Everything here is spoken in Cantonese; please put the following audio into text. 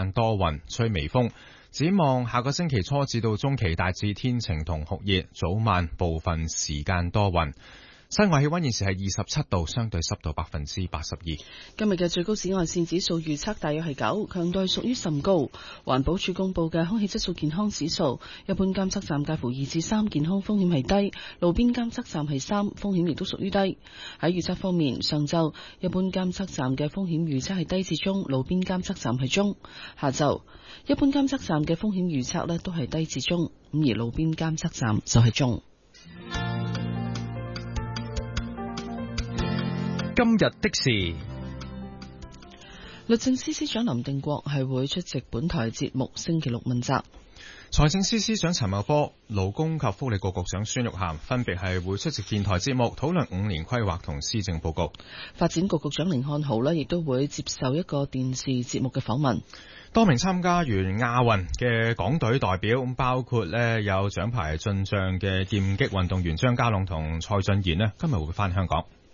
間多雲，吹微風。展望下個星期初至到中期大致天晴同酷熱，早晚部分時間多雲。室外氣溫現時係27度，相對濕度82%。 今日嘅最高紫外線指數預測大約係9，強度屬於甚高。環保署公布嘅空氣質素健康指數，一般監測站介乎2至3，健康風險係低；路邊監測站係3，風險亦都屬於低。喺預測方面，上晝一般監測站嘅風險預測係低至中，路邊監測站係中；下晝一般監測站嘅風險預測呢都係低至中，咁而路邊監測站就係中。 今日的事， 律政司司長林定國係會出席本台節目星期六問責。 財政司司長陳茂波、勞工及福利局局長孫玉菡分別係會出席電台節目，討論5年規劃同施政報告。 發展局局長甯漢豪亦都會接受一個電視節目嘅訪問。 多名參加完亞運嘅港隊代表，包括有獎牌進帳嘅劍擊運動員張家朗同蔡俊賢今日會返香港。